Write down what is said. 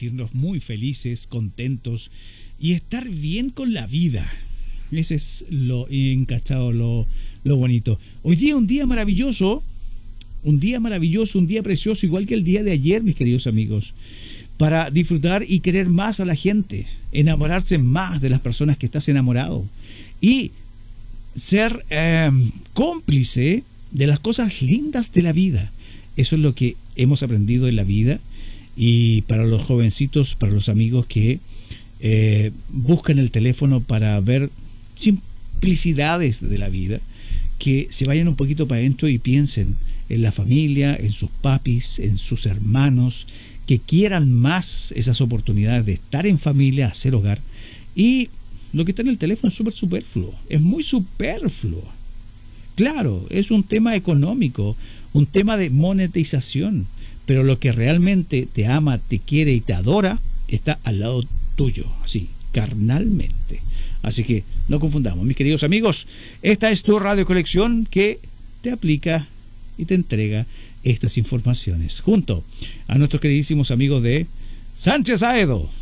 sentirnos muy felices, contentos y estar bien con la vida. Ese es lo encachado, lo bonito. Hoy día un día maravilloso, un día precioso, igual que el día de ayer, mis queridos amigos, para disfrutar y querer más a la gente, enamorarse más de las personas que estás enamorado y ser cómplice de las cosas lindas de la vida. Eso es lo que hemos aprendido en la vida. Y para los jovencitos, para los amigos que buscan el teléfono para ver simplicidades de la vida, que se vayan un poquito para adentro y piensen en la familia, en sus papis, en sus hermanos, que quieran más esas oportunidades de estar en familia, hacer hogar. Y lo que está en el teléfono es súper superfluo, es muy superfluo. Claro, es un tema económico, un tema de monetización, pero lo que realmente te ama, te quiere y te adora está al lado tuyo, así, carnalmente. Así que no confundamos, mis queridos amigos. Esta es tu Radio Conexión que te aplica y te entrega estas informaciones, junto a nuestros queridísimos amigos de Sánchez Aedo.